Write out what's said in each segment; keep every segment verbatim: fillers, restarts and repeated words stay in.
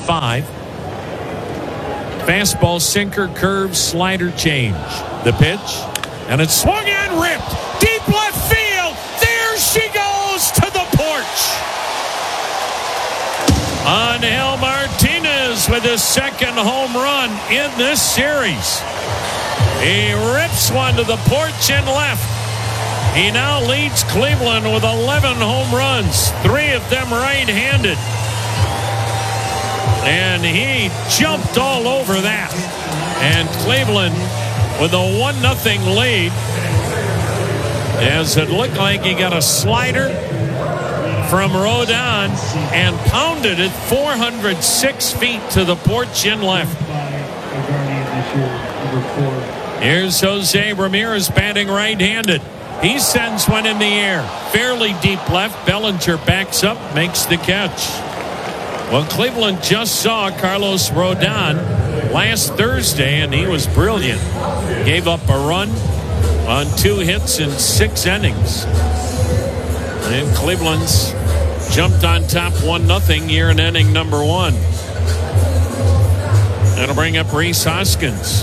five. Fastball, sinker, curve, slider, change. The pitch, and it's swung and ripped. Deep left field. There she goes to the porch. Angel Martinez with his second home run in this series. He rips one to the porch and left. He now leads Cleveland with eleven home runs, three of them right-handed. And he jumped all over that. And Cleveland with a one nothing lead, as it looked like he got a slider from Rodon and pounded it four hundred six feet to the porch and left. Here's Jose Ramirez batting right-handed. He sends one in the air. Fairly deep left. Bellinger backs up, makes the catch. Well, Cleveland just saw Carlos Rodon last Thursday, and he was brilliant. Gave up a run on two hits in six innings. And Cleveland's jumped on top one nothing here in inning number one. That'll bring up Rhys Hoskins.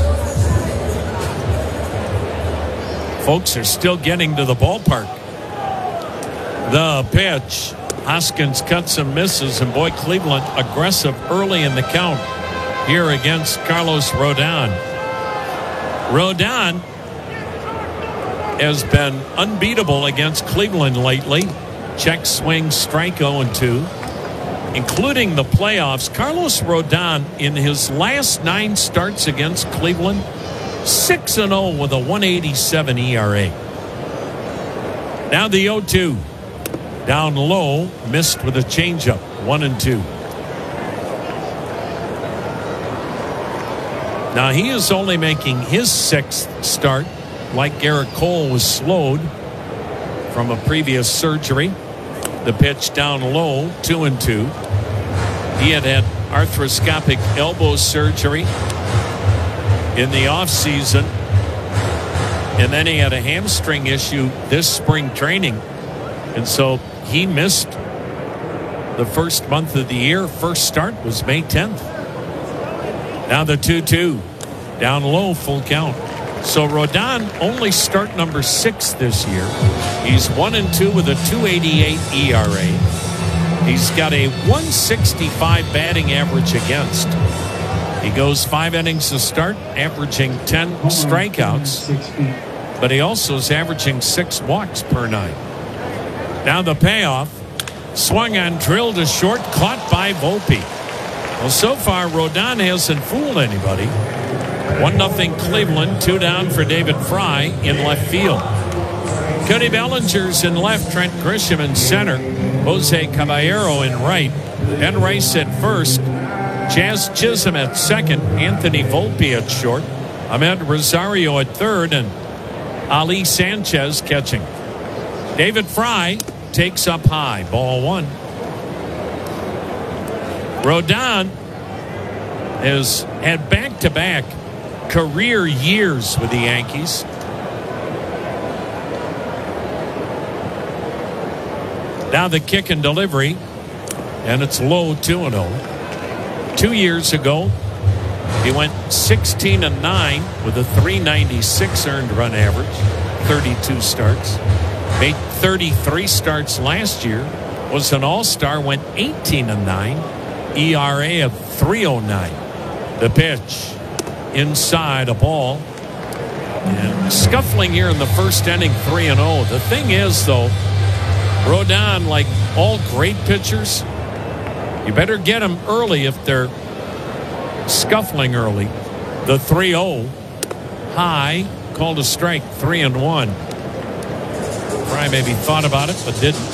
Folks are still getting to the ballpark. The pitch. Hoskins cuts and misses, and boy, Cleveland aggressive early in the count here against Carlos Rodon. Rodon has been unbeatable against Cleveland lately. Check swing, strike oh and two. Including the playoffs, Carlos Rodon in his last nine starts against Cleveland, six and oh with a one eighty-seven E R A. Now the oh two. Down low, missed with a changeup, one and two. Now he is only making his sixth start, like Garrett Cole was slowed from a previous surgery. The pitch down low, two and two. He had had arthroscopic elbow surgery in the offseason, and then he had a hamstring issue this spring training, and so he missed the first month of the year. First start was May tenth. Now the two two. Down low, full count. So Rodon only start number six this year. He's one and two with a two eighty-eight E R A. He's got a one sixty-five batting average against. He goes five innings to start, averaging ten strikeouts. But he also is averaging six walks per nine. Now the payoff. Swung on, drilled to short, caught by Volpe. Well, so far, Rodon hasn't fooled anybody. one nothing Cleveland, two down for David Fry in left field. Cody Bellinger's in left, Trent Grisham in center, Jose Caballero in right, Ben Rice at first, Jazz Chisholm at second, Anthony Volpe at short, Ahmed Rosario at third, and Ali Sanchez catching. David Fry takes up high, ball one. Rodon has had back-to-back career years with the Yankees. Now the kick and delivery, and it's low, two and oh. Two years ago, he went sixteen and nine with a three ninety-six earned run average, thirty-two starts. Made thirty-three starts last year, was an all-star, went eighteen and nine, E R A of three oh nine. The pitch, inside, a ball. And scuffling here in the first inning, three and oh. The thing is, though, Rodon, like all great pitchers, you better get them early if they're scuffling early. The three oh, high, called a strike, three and one. Fry maybe thought about it, but didn't.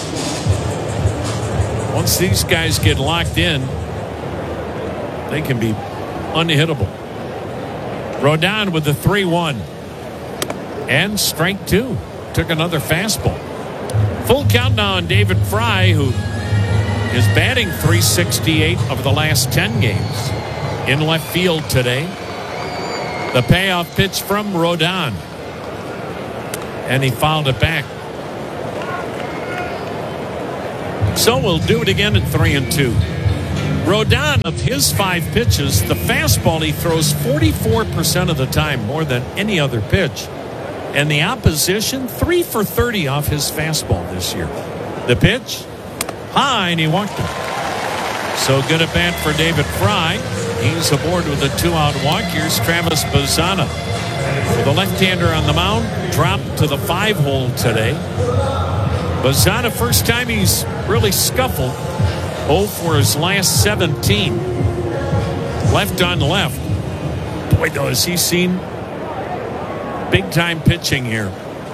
Once these guys get locked in, they can be unhittable. Rodon with the three one. And strike two. Took another fastball. Full count now on David Fry, who is batting three sixty-eight over the last ten games. In left field today. The payoff pitch from Rodon. And he fouled it back. So we'll do it again at three and two. Rodon, of his five pitches, the fastball he throws forty-four percent of the time, more than any other pitch. And the opposition, three for thirty off his fastball this year. The pitch, high, and he walked him. So good at bat for David Fry. He's aboard with a two-out walk. Here's Travis Bazzana. With a left-hander on the mound, dropped to the five-hole today. Bazzana, first time he's really scuffled. oh for his last seventeen. Left on left. Boy, though, has he seen big-time pitching here.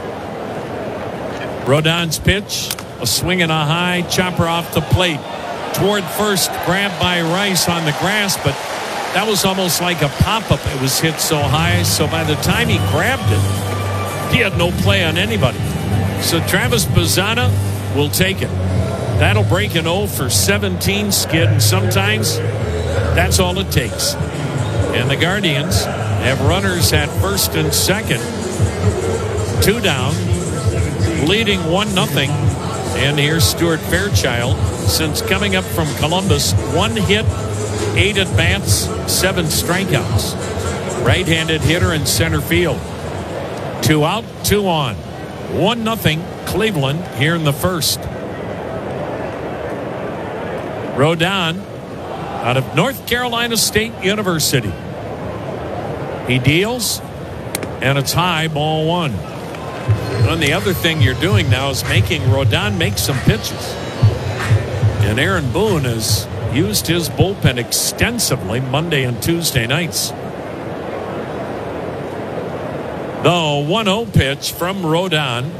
Rodon's pitch, a swing and a high, chopper off the plate. Toward first, grabbed by Rice on the grass, but that was almost like a pop-up. It was hit so high, so by the time he grabbed it, he had no play on anybody. So Travis Bazzana will take it. That'll break an oh for seventeen skid, and sometimes that's all it takes. And the Guardians have runners at first and second. Two down, leading one nothing. And here's Stuart Fairchild. Since coming up from Columbus, one hit, eight at-bats, seven strikeouts. Right-handed hitter in center field. Two out, two on. One nothing Cleveland here in the first. Rodon out of North Carolina State University. He deals, and it's high, ball one. And the other thing you're doing now is making Rodon make some pitches. And Aaron Boone has used his bullpen extensively Monday and Tuesday nights. The one oh pitch from Rodon.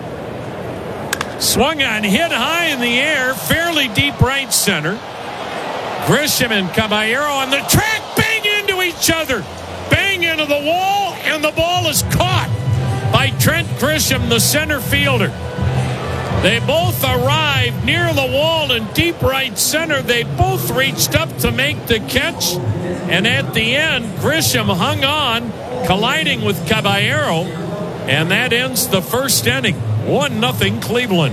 Swung on, hit high in the air, fairly deep right center. Grisham and Caballero on the track, bang into each other. Bang into the wall, and the ball is caught by Trent Grisham, the center fielder. They both arrived near the wall in deep right center. They both reached up to make the catch. And at the end, Grisham hung on, colliding with Caballero. And that ends the first inning. one nothing Cleveland.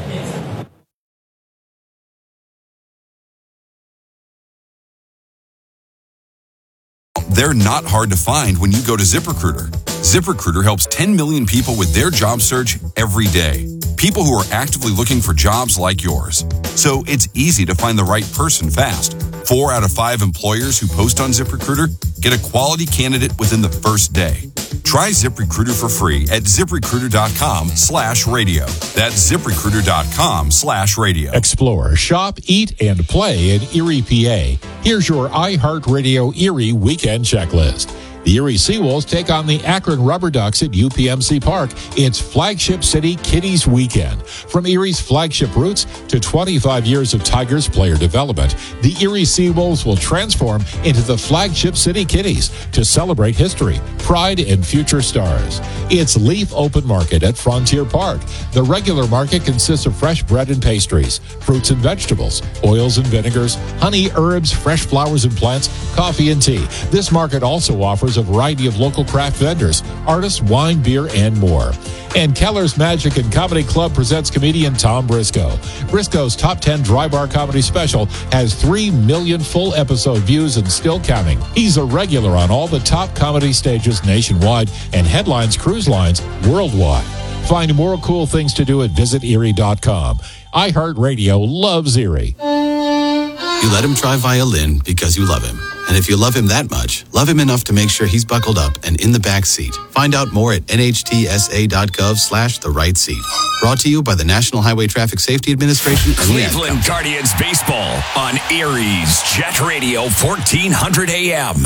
They're not hard to find when you go to ZipRecruiter. ZipRecruiter helps ten million people with their job search every day. People who are actively looking for jobs like yours. So it's easy to find the right person fast. Four out of five employers who post on ZipRecruiter get a quality candidate within the first day. Try ZipRecruiter for free at ZipRecruiter.com slash radio. That's ZipRecruiter.com slash radio. Explore, shop, eat, and play in Erie, P A. Here's your iHeartRadio Erie weekend checklist. The Erie Seawolves take on the Akron Rubber Ducks at U P M C Park. It's Flagship City Kitties Weekend. From Erie's flagship roots to twenty-five years of Tigers player development, the Erie Seawolves will transform into the Flagship City Kitties to celebrate history, pride, and future stars. It's Leaf Open Market at Frontier Park. The regular market consists of fresh bread and pastries, fruits and vegetables, oils and vinegars, honey, herbs, fresh flowers and plants, coffee and tea. This market also offers a variety of local craft vendors, artists, wine, beer, and more. And Keller's Magic and Comedy Club presents comedian Tom Briscoe. Briscoe's Top ten Dry Bar Comedy Special has three million full episode views and still counting. He's a regular on all the top comedy stages nationwide and headlines cruise lines worldwide. Find more cool things to do at visit erie dot com. iHeartRadio loves Erie. You let him try violin because you love him. And if you love him that much, love him enough to make sure he's buckled up and in the back seat. Find out more at nhtsa.gov slash the right seat. Brought to you by the National Highway Traffic Safety Administration. Cleveland Guardians baseball on Erie's Jet Radio fourteen hundred A M.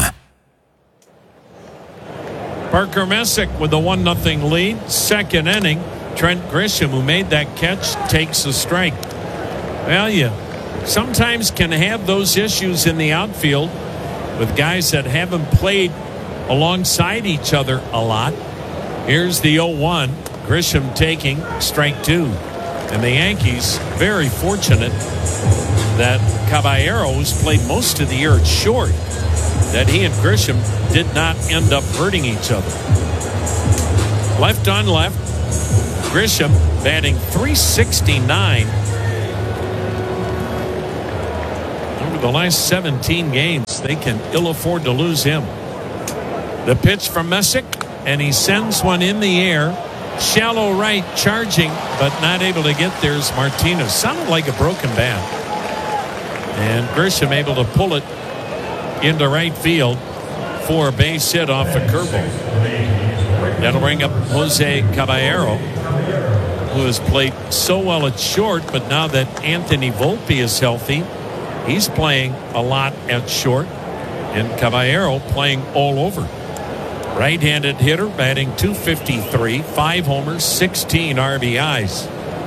Parker Messick with a one nothing lead. Second inning, Trent Grisham, who made that catch, takes a strike. Well, you sometimes can have those issues in the outfield with guys that haven't played alongside each other a lot. Here's the oh one. Grisham taking strike two. And the Yankees very fortunate that Caballero, who's played most of the year at short, that he and Grisham did not end up hurting each other. Left on left. Grisham batting three sixty-nine. over the last seventeen games. They can ill afford to lose him. The pitch from Messick, and he sends one in the air. Shallow right, charging, but not able to get there is Martinez. Sounded like a broken bat. And Grisham able to pull it into right field for a base hit off a curveball. That'll bring up Jose Caballero, who has played so well at short, but now that Anthony Volpe is healthy, he's playing a lot at short, and Caballero playing all over. Right-handed hitter, batting two fifty-three, five homers, sixteen R B Is.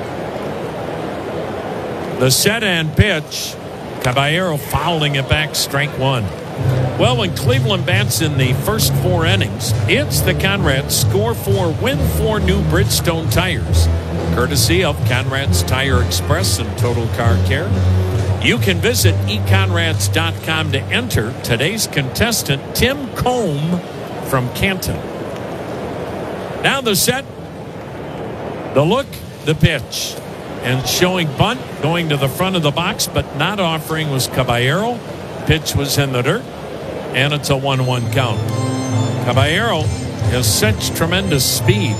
The set and pitch, Caballero fouling it back, strike one. Well, when Cleveland bats in the first four innings, it's the Conrad's score four, win four new Bridgestone tires, courtesy of Conrad's Tire Express and Total Car Care. You can visit e conrads dot com to enter today's contestant, Tim Combe from Canton. Now the set, the look, the pitch, and showing bunt, going to the front of the box, but not offering was Caballero. Pitch was in the dirt, and it's a one one count. Caballero has such tremendous speed.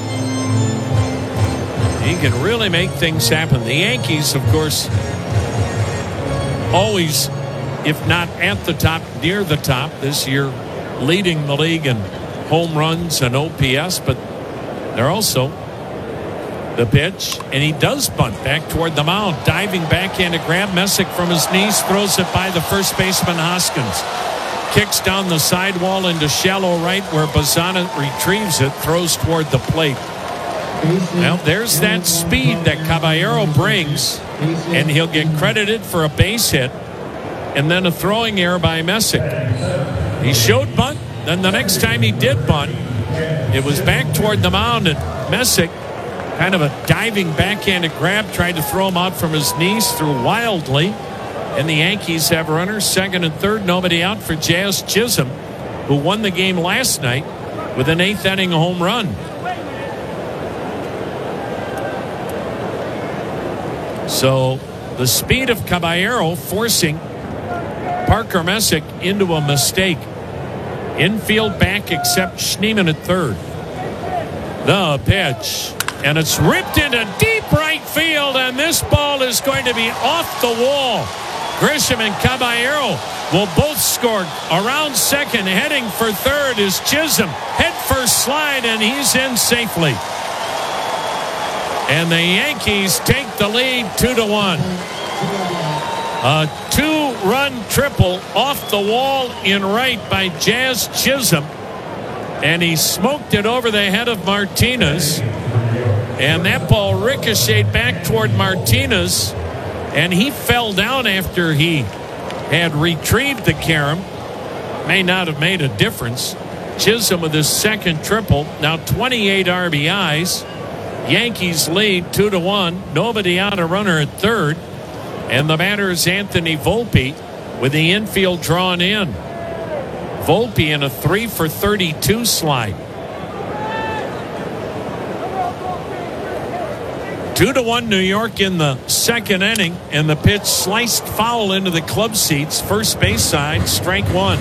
He can really make things happen. The Yankees, of course, always, if not at the top, near the top this year, leading the league in home runs and O P S, but they're also the pitch, and he does bunt back toward the mound. Diving backhanded grab. Messick from his knees throws it by the first baseman Hoskins. Kicks down the sidewall into shallow right where Bazana retrieves it, throws toward the plate. Well, there's that speed that Caballero brings, and he'll get credited for a base hit and then a throwing error by Messick. He showed bunt. Then the next time he did bunt, it was back toward the mound, and Messick, kind of a diving backhanded grab, tried to throw him out from his knees, threw wildly, and the Yankees have runners second and third, nobody out for Jazz Chisholm, who won the game last night with an eighth inning home run. So the speed of Caballero forcing Parker Messick into a mistake. Infield back except Schneemann at third. The pitch, and it's ripped into deep right field, and this ball is going to be off the wall. Grisham and Caballero will both score. Around second, heading for third is Chisholm. Head first slide, and he's in safely. And the Yankees take the lead two to one. A two-run triple off the wall in right by Jazz Chisholm, and he smoked it over the head of Martinez, and that ball ricocheted back toward Martinez, and he fell down after he had retrieved the carom. May not have made a difference. Chisholm with his second triple, now twenty-eight R B Is. Yankees lead two to one. Nobody out, a runner at third. And the batter is Anthony Volpe with the infield drawn in. Volpe in a three for thirty-two slide. Two to one New York in the second inning, and the pitch sliced foul into the club seats. First base side, strike one.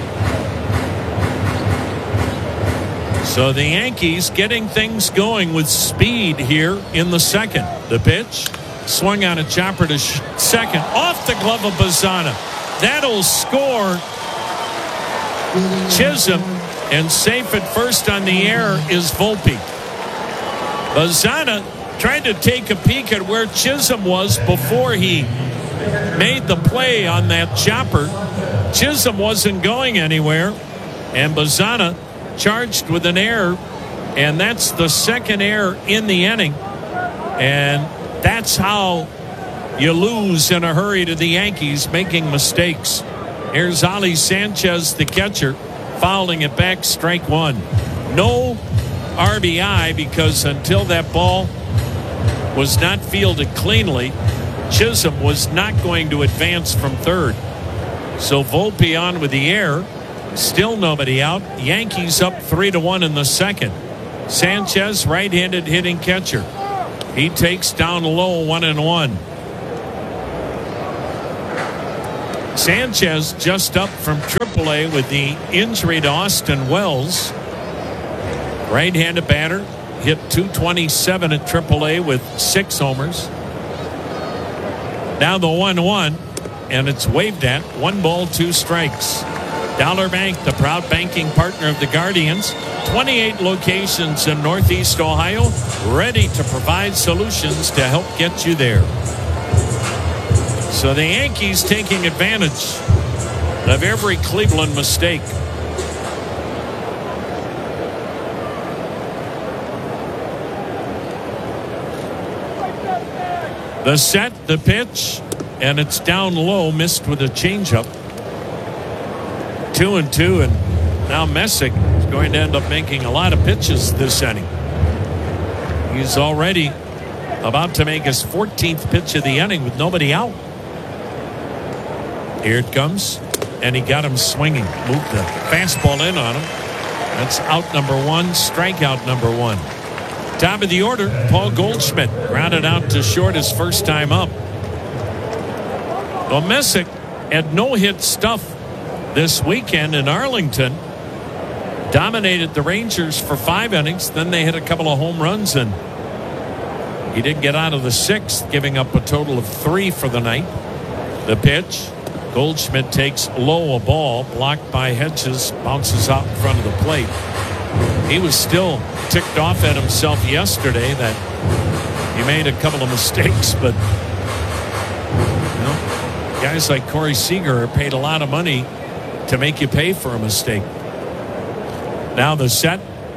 So the Yankees getting things going with speed here in the second. The pitch. Swung on a chopper to sh- second. Off the glove of Bazana. That'll score Chisholm. And safe at first on the air is Volpe. Bazana tried to take a peek at where Chisholm was before he made the play on that chopper. Chisholm wasn't going anywhere. And Bazana charged with an error. And that's the second error in the inning. And that's how you lose in a hurry to the Yankees, making mistakes. Here's Ali Sanchez, the catcher, fouling it back, strike one. No R B I because until that ball was not fielded cleanly, Chisholm was not going to advance from third. So Volpe on with the air. Still nobody out. Yankees up three to one in the second. Sanchez, right-handed hitting catcher. He takes down low, one and one. Sanchez just up from triple A with the injury to Austin Wells. Right-handed batter, hit two twenty-seven at triple A with six homers. Now the one one, and it's waved at. One ball, two strikes. Dollar Bank, the proud banking partner of the Guardians. twenty-eight locations in Northeast Ohio, ready to provide solutions to help get you there. So the Yankees taking advantage of every Cleveland mistake. The set, the pitch, and it's down low, missed with a changeup. Two and two, and now Messick is going to end up making a lot of pitches this inning. He's already about to make his fourteenth pitch of the inning with nobody out. Here it comes, and he got him swinging. Moved the fastball in on him. That's out number one, strikeout number one. Top of the order, Paul Goldschmidt grounded out to short his first time up. Well, Messick had no-hit stuff this weekend in Arlington. Dominated the Rangers for five innings. Then they hit a couple of home runs, and he didn't get out of the sixth, giving up a total of three for the night. The pitch. Goldschmidt takes low, a ball blocked by Hedges, bounces out in front of the plate. He was still ticked off at himself yesterday that he made a couple of mistakes, but you know, guys like Corey Seager are paid a lot of money to make you pay for a mistake. Now the set.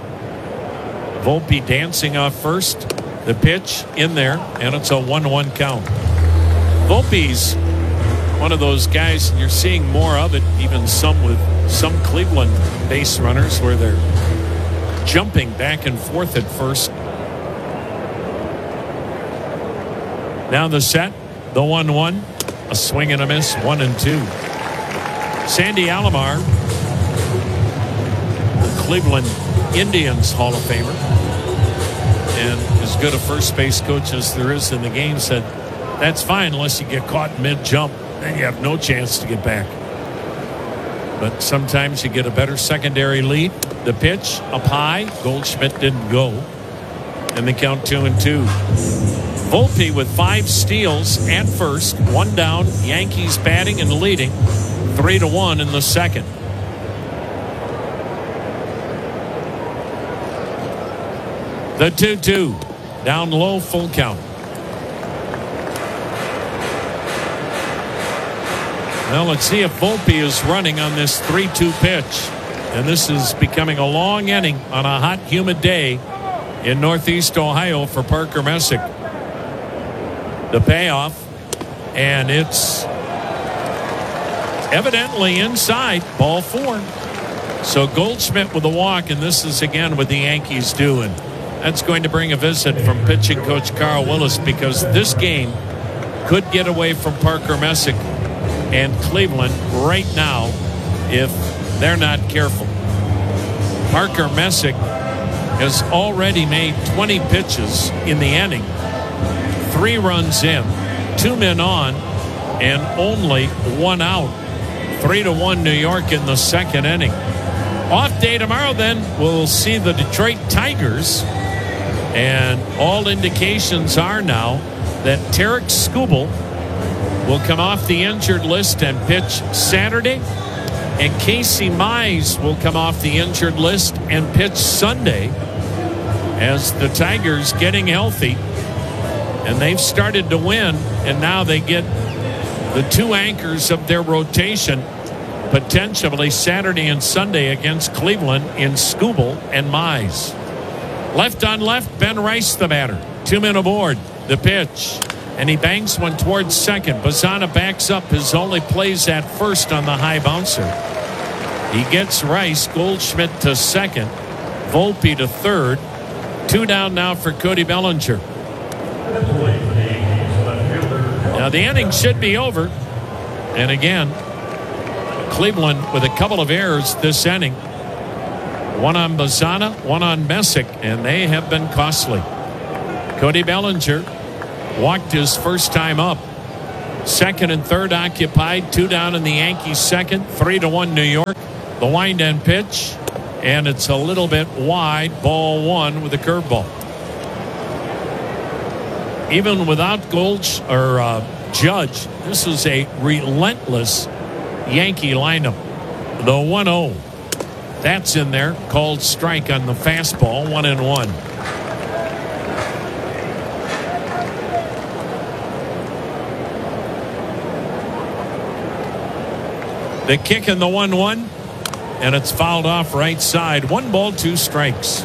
Volpe dancing off first. The pitch in there, and it's a one one count. Volpe's one of those guys, and you're seeing more of it, even some with some Cleveland base runners where they're jumping back and forth at first. Now the set, the one one, a swing and a miss, one and two. Sandy Alomar, the Cleveland Indians Hall of Famer, and as good a first base coach as there is in the game, said that's fine unless you get caught mid-jump. Then you have no chance to get back. But sometimes you get a better secondary lead. The pitch up high. Goldschmidt didn't go. And they count two and two. Volpe with five steals at first. One down. Yankees batting and leading. Three to one in the second. The two two. Down low, full count. Well, let's see if Volpe is running on this three two pitch. And this is becoming a long inning on a hot, humid day in Northeast Ohio for Parker Messick. The payoff, and it's evidently inside, ball four. So Goldschmidt with a walk, and this is again what the Yankees do. And that's going to bring a visit from pitching coach Carl Willis, because this game could get away from Parker Messick and Cleveland right now if they're not careful. Parker Messick has already made twenty pitches in the inning. Three runs in, two men on, and only one out. Three to one New York in the second inning. Off day tomorrow, then we'll see the Detroit Tigers. And all indications are now that Tarek Skubal will come off the injured list and pitch Saturday, and Casey Mize will come off the injured list and pitch Sunday, as the Tigers getting healthy, and they've started to win, and now they get the two anchors of their rotation potentially Saturday and Sunday against Cleveland in Skubal and Mize. Left on left, Ben Rice the batter. Two men aboard. The pitch. And he bangs one towards second. Bazzana backs up. His only plays at first on the high bouncer. He gets Rice. Goldschmidt to second. Volpe to third. Two down now for Cody Bellinger. Now the inning should be over. And again, Cleveland with a couple of errors this inning. One on Bazzana, one on Messick, and they have been costly. Cody Bellinger walked his first time up. Second and third occupied. Two down in the Yankees second. Three to one New York. The wind and pitch. And it's a little bit wide. Ball one with a curveball. Even without Gold or uh, Judge, this is a relentless Yankee lineup. The one oh. That's in there. Called strike on the fastball. One and one. The kick in the one one. And it's fouled off right side. One ball, two strikes.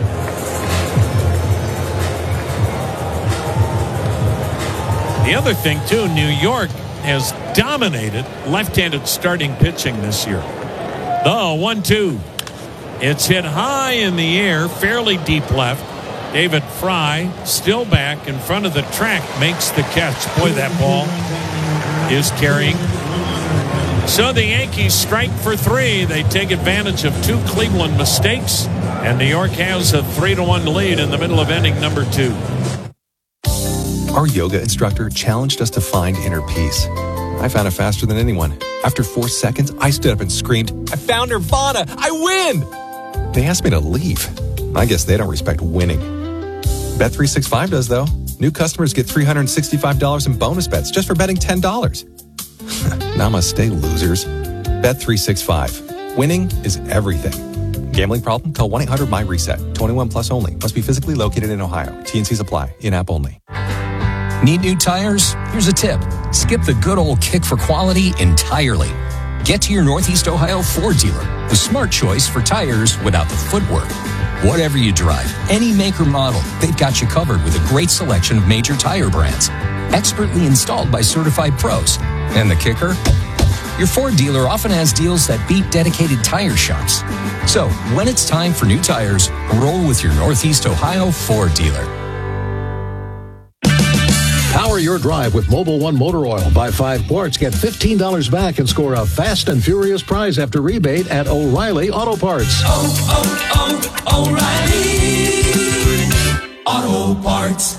The other thing, too, New York has dominated left-handed starting pitching this year. The one two. It's hit high in the air, fairly deep left. David Fry, still back in front of the track, makes the catch. Boy, that ball is carrying. So the Yankees strike for three. They take advantage of two Cleveland mistakes, and New York has a three to one lead in the middle of inning number two. Our yoga instructor challenged us to find inner peace. I found it faster than anyone. After four seconds, I stood up and screamed, "I found Nirvana! I win!" They asked me to leave. I guess they don't respect winning. Bet three sixty-five does, though. New customers get three hundred sixty-five dollars in bonus bets just for betting ten dollars. Namaste, losers. Bet three sixty-five. Winning is everything. Gambling problem? Call one eight hundred my reset. twenty-one plus only. Must be physically located in Ohio. T and Cs apply. In-app only. Need new tires? Here's a tip. Skip the good old kick for quality entirely. Get to your Northeast Ohio Ford dealer. The smart choice for tires without the footwork. Whatever you drive, any make or model, they've got you covered with a great selection of major tire brands. Expertly installed by certified pros. And the kicker? Your Ford dealer often has deals that beat dedicated tire shops. So, when it's time for new tires, roll with your Northeast Ohio Ford dealer. Power your drive with Mobil one Motor Oil. Buy five quarts, get fifteen dollars back, and score a fast and furious prize after rebate at O'Reilly Auto Parts. Oh, oh, oh, O'Reilly Auto Parts.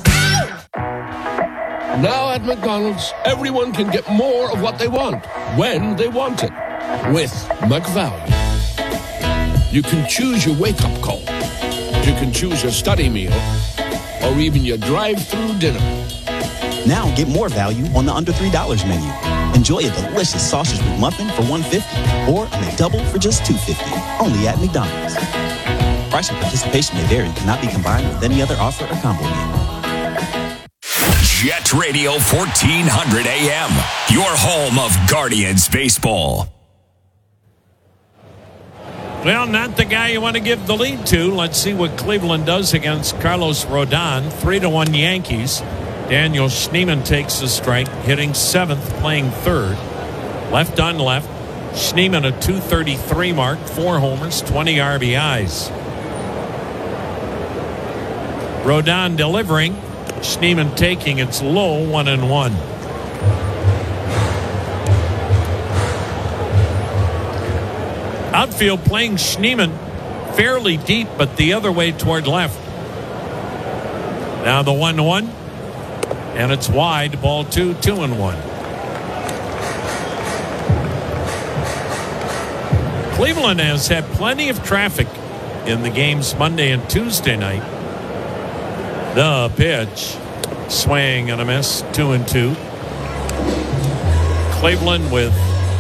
Now at McDonald's, everyone can get more of what they want, when they want it, with McValue. You can choose your wake-up call. You can choose your study meal, or even your drive-through dinner. Now get more value on the under three dollars menu. Enjoy a delicious sausage McMuffin for one dollar fifty or a McDouble for just two dollars fifty. Only at McDonald's. Price and participation may vary. Cannot be combined with any other offer or combo meal. Jet Radio fourteen hundred A M, your home of Guardians baseball. Well, not the guy you want to give the lead to. Let's see what Cleveland does against Carlos Rodon. Three to one Yankees. Daniel Schneemann takes the strike, hitting seventh, playing third. Left on left. Schneemann a two thirty-three mark, four homers, twenty R B Is. Rodon delivering. Schneemann taking. It's low, one and one. Outfield playing Schneemann fairly deep, but the other way toward left. Now the one one. And it's wide. Ball two, two and one. Cleveland has had plenty of traffic in the games Monday and Tuesday night. The pitch. Swing and a miss. Two and two. Cleveland with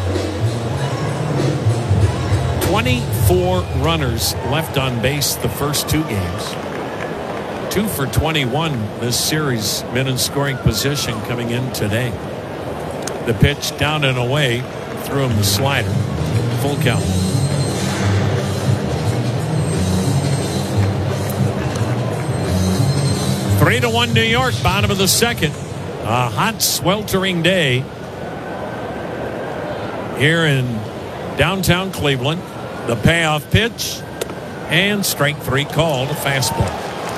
twenty-four runners left on base the first two games. Two for twenty-one this series, men in scoring position coming in today. The pitch down and away, threw him the slider. Full count. Three to one New York, bottom of the second. A hot, sweltering day here in downtown Cleveland. The payoff pitch and strike three called, a fastball.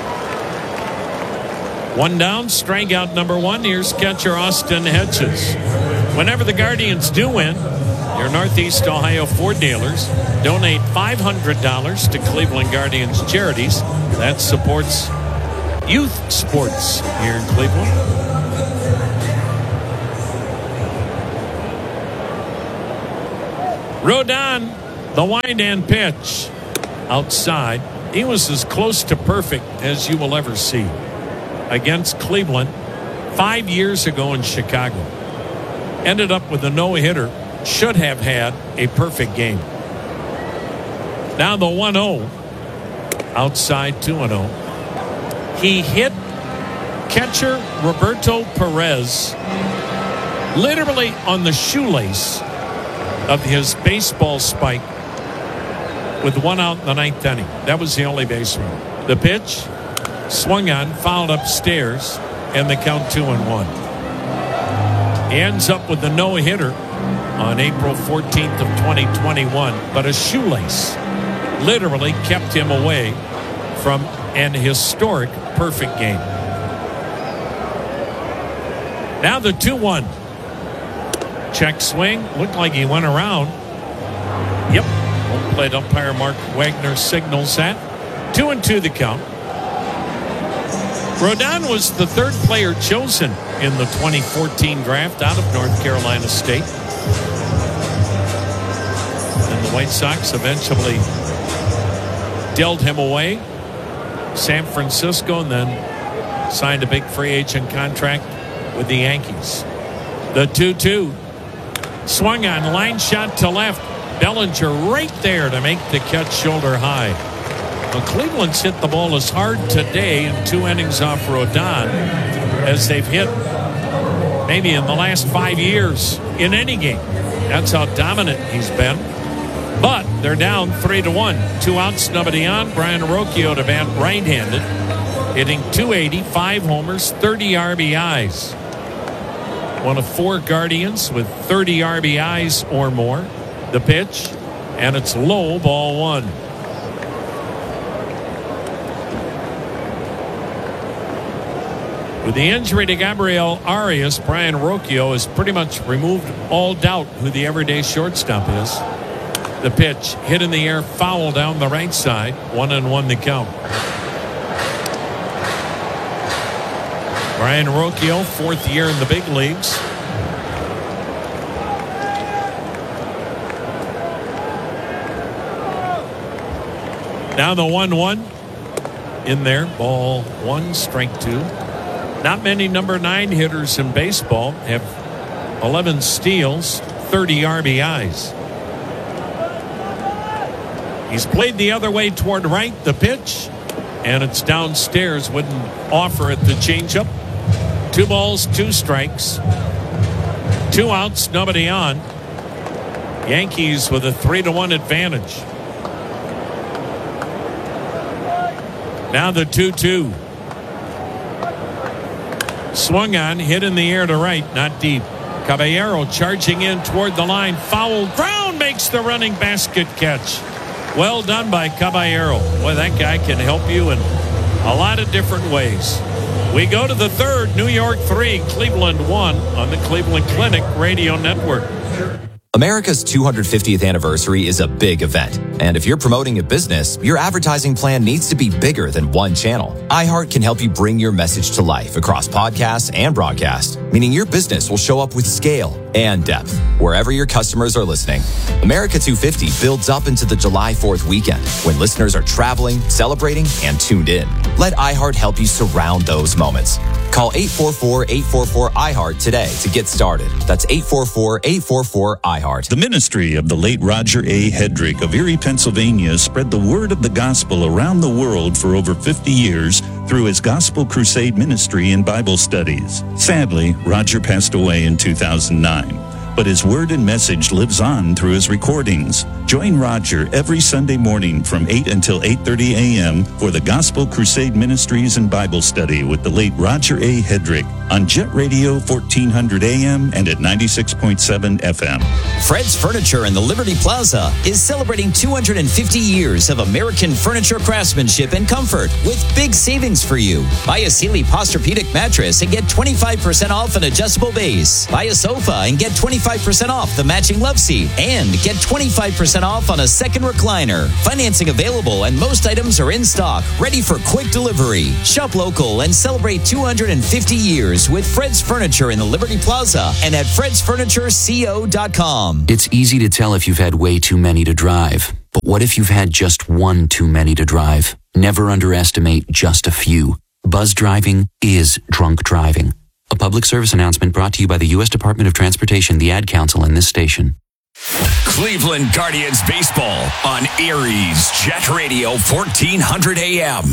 One down, strikeout number one. Here's catcher Austin Hedges. Whenever the Guardians do win, your Northeast Ohio Ford dealers donate five hundred dollars to Cleveland Guardians Charities. That supports youth sports here in Cleveland. Rodon, the wind and pitch outside. He was as close to perfect as you will ever see against Cleveland five years ago in Chicago. Ended up with a no-hitter. Should have had a perfect game. Now the one oh. Outside two and oh. He hit catcher Roberto Perez literally on the shoelace of his baseball spike with one out in the ninth inning. That was the only base runner. The pitch swung on, fouled upstairs, and the count two and one. He ends up with the no-hitter on April fourteenth of twenty twenty-one, but a shoelace literally kept him away from an historic perfect game. Now the two one. Check swing. Looked like he went around. Yep. Home plate umpire Mark Wagner signals that. Two and two the count. Rodon was the third player chosen in the twenty fourteen draft out of North Carolina State. And the White Sox eventually dealt him away. San Francisco, and then signed a big free agent contract with the Yankees. The two two. Swung on, line shot to left. Bellinger right there to make the catch shoulder high. Well, Cleveland's hit the ball as hard today in two innings off Rodon as they've hit maybe in the last five years in any game. That's how dominant he's been. But they're down three to one. Two outs, nobody on. Brian Rocchio to bat right-handed, hitting two eighty, five homers, thirty R B Is. One of four Guardians with thirty R B Is or more. The pitch, and it's low, ball one. With the injury to Gabriel Arias, Brian Rocchio has pretty much removed all doubt who the everyday shortstop is. The pitch hit in the air, foul down the right side. One and one the count. Brian Rocchio, fourth year in the big leagues. Now the one one in there. Ball one, strike two. Not many number nine hitters in baseball have eleven steals, thirty R B Is. He's played the other way toward right. The pitch, and it's downstairs. Wouldn't offer it the changeup. Two balls, two strikes. Two outs, nobody on. Yankees with a three to one advantage. Now the two two. Swung on, hit in the air to right, not deep. Caballero charging in toward the line. Foul ground, makes the running basket catch. Well done by Caballero. Boy, that guy can help you in a lot of different ways. We go to the third. New York three, Cleveland one on the Cleveland Clinic Radio Network. America's two hundred fiftieth anniversary is a big event. And if you're promoting a business, your advertising plan needs to be bigger than one channel. iHeart can help you bring your message to life across podcasts and broadcast, meaning your business will show up with scale and depth wherever your customers are listening. America two fifty builds up into the July fourth weekend when listeners are traveling, celebrating, and tuned in. Let iHeart help you surround those moments. Call eight four four, eight four four, iHeart today to get started. That's eight four four, eight four four, iHeart. The ministry of the late Roger A. Hedrick of Erie, Pennsylvania spread the word of the gospel around the world for over fifty years through his Gospel Crusade ministry and Bible studies. Sadly, Roger passed away in two thousand nine. But his word and message lives on through his recordings. Join Roger every Sunday morning from eight until eight thirty a.m. for the Gospel Crusade Ministries and Bible Study with the late Roger A. Hedrick on Jet Radio fourteen hundred A M and at ninety-six point seven F M. Fred's Furniture in the Liberty Plaza is celebrating two hundred fifty years of American furniture craftsmanship and comfort with big savings for you. Buy a Sealy Posturepedic mattress and get twenty-five percent off an adjustable base. Buy a sofa and get twenty-five thirty-five percent off the matching love seat and get twenty-five percent off on a second recliner. Financing available and most items are in stock, ready for quick delivery. Shop local and celebrate two hundred fifty years with Fred's Furniture in the Liberty Plaza and at freds furniture co dot com. It's easy to tell if you've had way too many to drive. But what if you've had just one too many to drive? Never underestimate just a few. Buzz driving is drunk driving. A public service announcement brought to you by the U S Department of Transportation, the Ad Council, and this station. Cleveland Guardians baseball on Erie's Jet Radio fourteen hundred A M.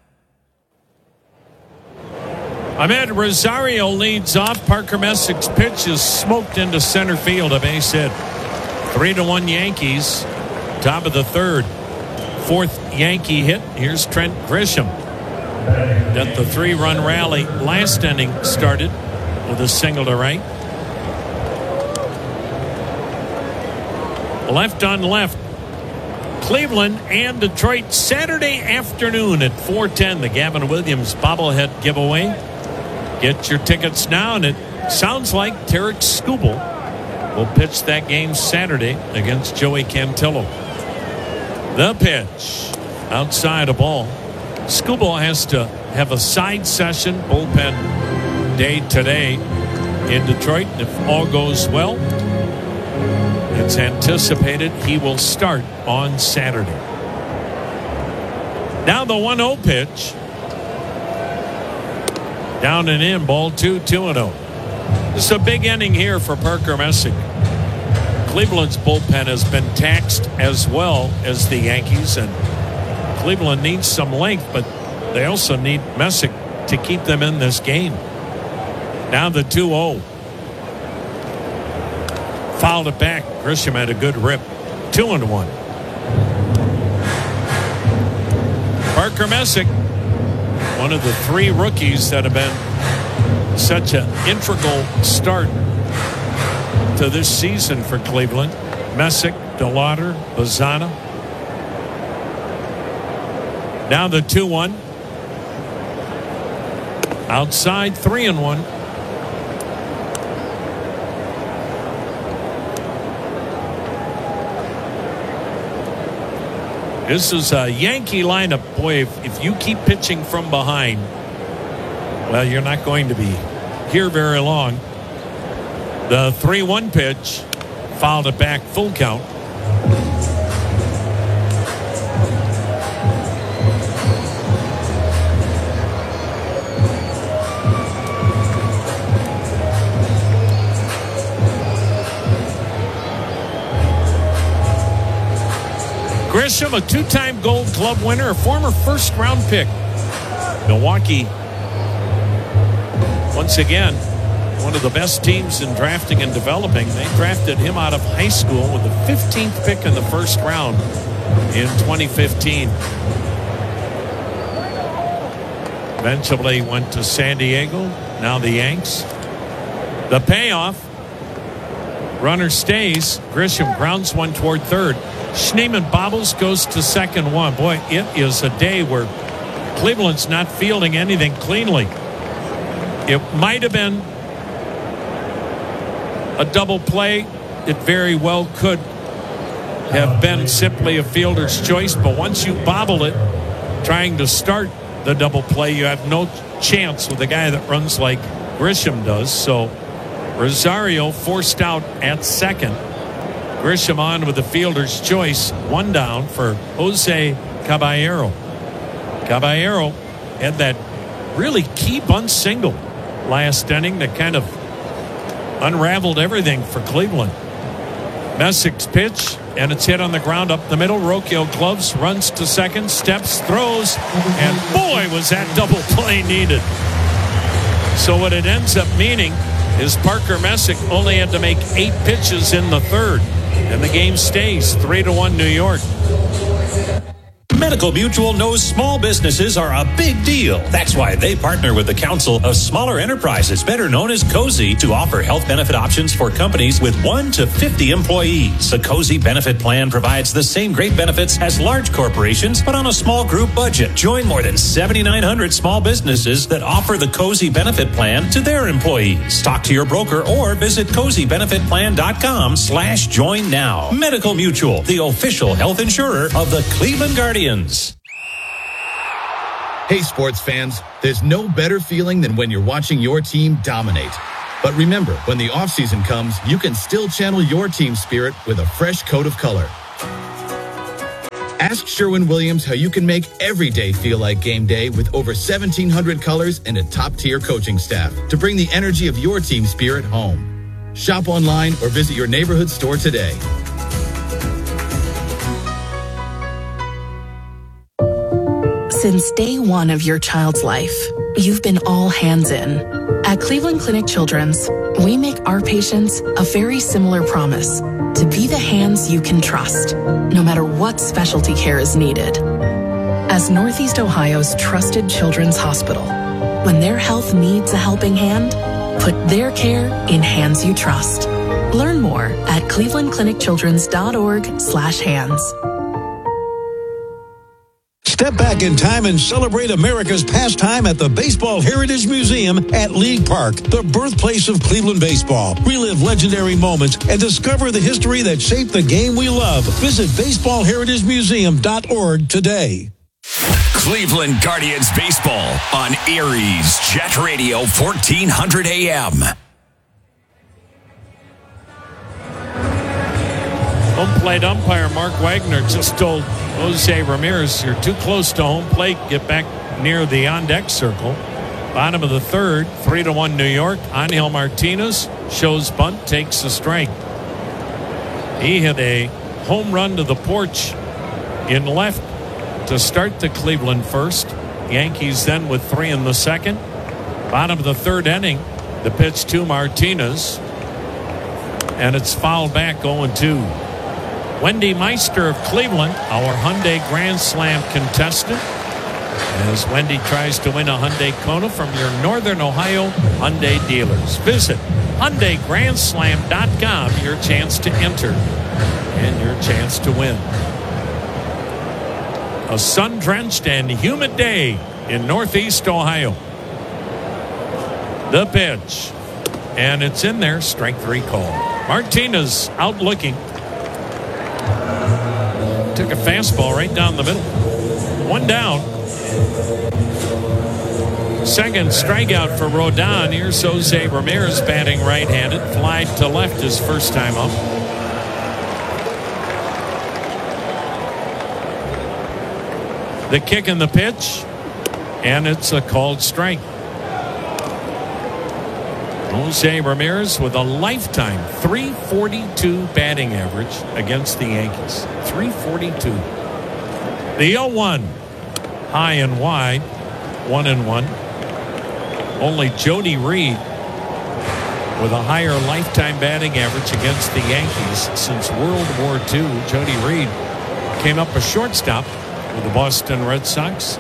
Ahmed Rosario leads off. Parker Messick's pitch is smoked into center field, a base hit. Three to one Yankees. Top of the third. Fourth Yankee hit. Here's Trent Grisham. That the three-run rally last inning started with a single to right. Left on left. Cleveland and Detroit Saturday afternoon at four ten. The Gavin Williams bobblehead giveaway. Get your tickets now, and it sounds like Tarek Skubal will pitch that game Saturday against Joey Cantillo. The pitch. Outside a ball. Skubal has to have a side session, bullpen day today in Detroit. If all goes well, it's anticipated he will start on Saturday. Now the one oh pitch. Down and in, ball two, two and oh. This is a big inning here for Parker Messick. Cleveland's bullpen has been taxed as well as the Yankees, and Cleveland needs some length, but they also need Messick to keep them in this game. Now the two oh. Fouled it back. Grisham had a good rip. Two and one. Parker Messick, one of the three rookies that have been such an integral start to this season for Cleveland. Messick, DeLauder, Bazana. Now the two one. Outside, three and one. This is a Yankee lineup. Boy, if, if you keep pitching from behind, well, you're not going to be here very long. The three one pitch, fouled it back, full count. Grisham, a two-time Gold Glove winner, a former first-round pick. Milwaukee, once again, one of the best teams in drafting and developing. They drafted him out of high school with the fifteenth pick in the first round in twenty fifteen. Eventually went to San Diego, now the Yanks. The payoff, runner stays. Grisham grounds one toward third. Schneemann bobbles, goes to second one. Boy, it is a day where Cleveland's not fielding anything cleanly. It might have been a double play. It very well could have been simply a fielder's choice, but once you bobble it, trying to start the double play, you have no chance with a guy that runs like Grisham does. So Rosario forced out at second. Grisham on with the fielder's choice. One down for Jose Caballero. Caballero had that really key bunt single last inning that kind of unraveled everything for Cleveland. Messick's pitch, and it's hit on the ground up the middle. Rocchio gloves, runs to second, steps, throws, and boy, was that double play needed. So what it ends up meaning is Parker Messick only had to make eight pitches in the third, and the game stays three to one New York. Medical Mutual knows small businesses are a big deal. That's why they partner with the Council of Smaller Enterprises, better known as COSI, to offer health benefit options for companies with one to fifty employees. The COSI benefit plan provides the same great benefits as large corporations, but on a small group budget. Join more than seventy-nine hundred small businesses that offer the COSI benefit plan to their employees. Talk to your broker or visit cozy benefit plan dot com slash join now. Medical Mutual, the official health insurer of the Cleveland Guardians. Hey, sports fans, there's no better feeling than when you're watching your team dominate. But remember, when the offseason comes, you can still channel your team spirit with a fresh coat of color. Ask Sherwin-Williams how you can make every day feel like game day with over seventeen hundred colors and a top-tier coaching staff to bring the energy of your team spirit home. Shop online or visit your neighborhood store today. Since day one of your child's life, you've been all hands in. At Cleveland Clinic Children's, we make our patients a very similar promise to be the hands you can trust, no matter what specialty care is needed. As Northeast Ohio's trusted children's hospital, when their health needs a helping hand, put their care in hands you trust. Learn more at cleveland clinic children's dot org slash hands. Step back in time and celebrate America's pastime at the Baseball Heritage Museum at League Park, the birthplace of Cleveland baseball. Relive legendary moments and discover the history that shaped the game we love. Visit baseball heritage museum dot org today. Cleveland Guardians baseball on Erie's Jet Radio fourteen hundred A M. Home plate umpire Mark Wagner just told Jose Ramirez, you're too close to home plate. Get back near the on-deck circle. Bottom of the third, three to one New York. Angel Martinez shows bunt, takes a strike. He hit a home run to the porch in left to start the Cleveland first. Yankees then with three in the second. Bottom of the third inning, the pitch to Martinez. And it's fouled back oh two. Wendy Meister of Cleveland, our Hyundai Grand Slam contestant, as Wendy tries to win a Hyundai Kona from your Northern Ohio Hyundai dealers. Visit Hyundai Grand Slam dot com, your chance to enter and your chance to win. A sun-drenched and humid day in Northeast Ohio. The pitch, and it's in there, strike three call. Martinez out looking. Took a fastball right down the middle. One down. Second strikeout for Rodon. Here's Jose Ramirez batting right-handed. Fly to left his first time up. The kick and the pitch. And it's a called strike. Jose Ramirez with a lifetime three forty-two batting average against the Yankees. three forty-two. The oh one. High and wide. One and one. Only Jody Reed with a higher lifetime batting average against the Yankees since World War Two. Jody Reed came up a shortstop with the Boston Red Sox.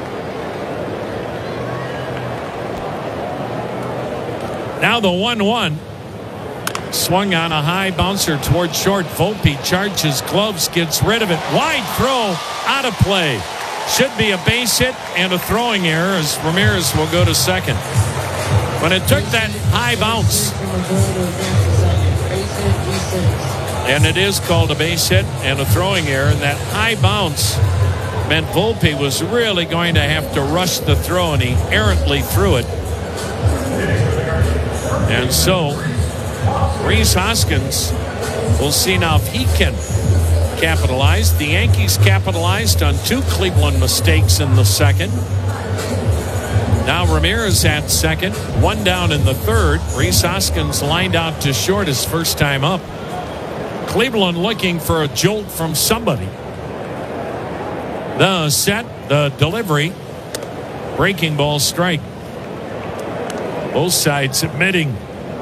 Now the one one. Swung on a high bouncer toward short. Volpe charges gloves, gets rid of it. Wide throw, out of play. Should be a base hit and a throwing error as Ramirez will go to second. But it took that high bounce. And it is called a base hit and a throwing error. And that high bounce meant Volpe was really going to have to rush the throw, and he errantly threw it. And so, Rhys Hoskins, we'll see now if he can capitalize. The Yankees capitalized on two Cleveland mistakes in the second. Now Ramirez at second, one down in the third. Rhys Hoskins lined out to short his first time up. Cleveland looking for a jolt from somebody. The set, the delivery, breaking ball strike. Both sides admitting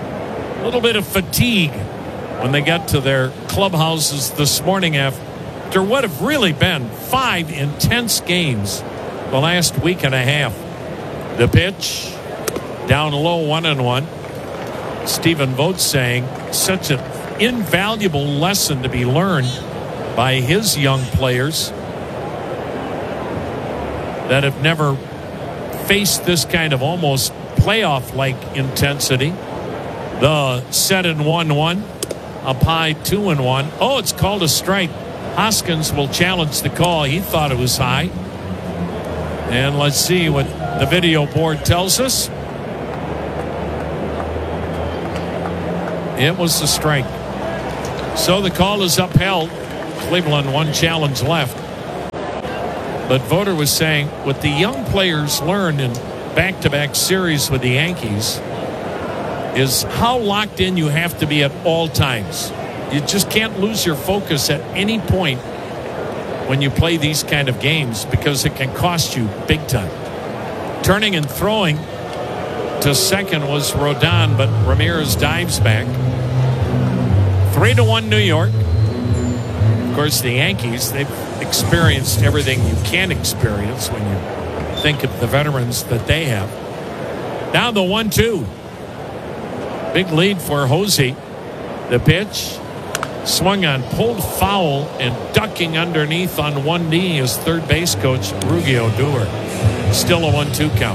a little bit of fatigue when they got to their clubhouses this morning after after what have really been five intense games the last week and a half. The pitch down low, one and one. Stephen Vogt saying such an invaluable lesson to be learned by his young players that have never faced this kind of almost playoff-like intensity. The set in one one, up high two and one. Oh, it's called a strike. Hoskins will challenge the call. He thought it was high. And let's see what the video board tells us. It was a strike. So the call is upheld. Cleveland, one challenge left. But Voter was saying what the young players learned in back-to-back series with the Yankees is how locked in you have to be at all times. You just can't lose your focus at any point when you play these kind of games because it can cost you big time. Turning and throwing to second was Rodon, but Ramirez dives back. Three to one New York. Of course, the Yankees, they've experienced everything you can experience when you think of the veterans that they have. Now the one two. Big lead for Hosey. The pitch swung on, pulled foul, and ducking underneath on one knee is third base coach Rugi Odor. Still a one two count.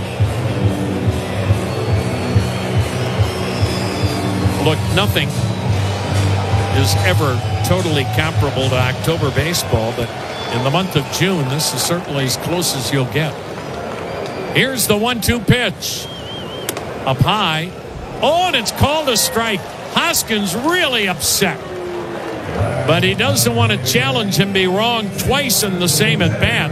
Look, nothing is ever totally comparable to October baseball, but in the month of June, this is certainly as close as you'll get. Here's the one two pitch. Up high. Oh, and it's called a strike. Hoskins really upset. But he doesn't want to challenge and be wrong twice in the same at bat.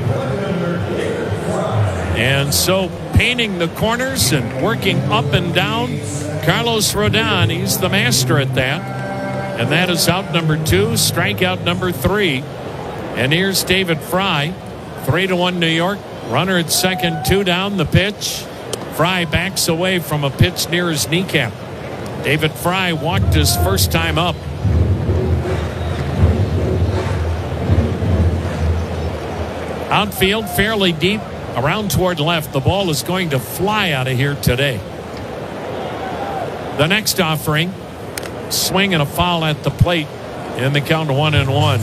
And so painting the corners and working up and down, Carlos Rodon, he's the master at that. And that is out number two, strikeout number three. And here's David Fry, three to one New York. Runner at second, two down. The pitch. Fry backs away from a pitch near his kneecap. David Fry walked his first time up. Outfield fairly deep, around toward left. The ball is going to fly out of here today. The next offering, swing and a foul at the plate, in the count one and one.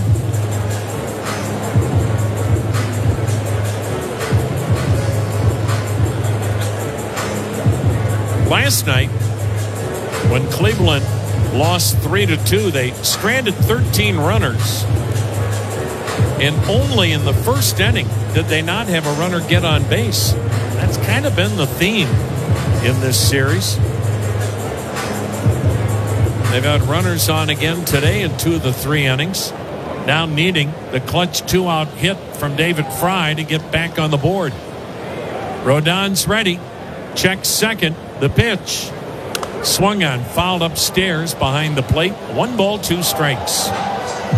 Last night, when Cleveland lost three to two, they stranded thirteen runners. And only in the first inning did they not have a runner get on base. That's kind of been the theme in this series. They've had runners on again today in two of the three innings. Now needing the clutch two-out hit from David Fry to get back on the board. Rodon's ready. Checks second. The pitch. Swung on, fouled upstairs behind the plate. One ball, two strikes.